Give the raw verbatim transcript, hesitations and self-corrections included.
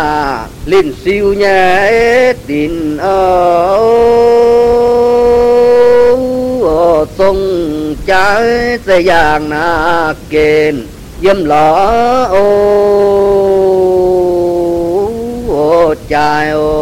linh siêu nhẹ tin ở sông trái sẽ giang na kền yếm lỡ ô trai ô